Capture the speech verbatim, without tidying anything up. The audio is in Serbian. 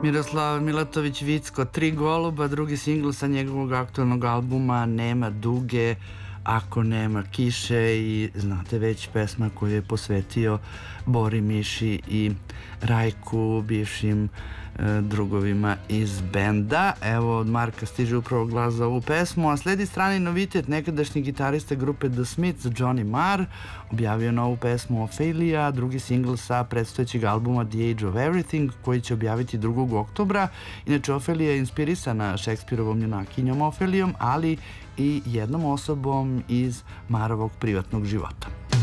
Miroslav Milatović Vicko, Tri goluba, drugi singl sa njegovog aktualnog albuma Nema duge ako nema kiše, i znate već pesma koju je posvetio Bori, Miši i Rajku, bivšim e, drugovima iz benda. Evo, od Marka stiže upravo glas za ovu pesmu, a sledi strani novitet. Nekadašnji gitarista grupe The Smiths, Johnny Marr, objavio novu pesmu Ophelia, drugi singl sa predstojećeg albuma The Age of Everything, koji će objaviti drugog oktobra. Inače, Ophelia je inspirisana Šekspirovom junakinjom Ofelijom, ali i jednom osobom iz Marovog privatnog života.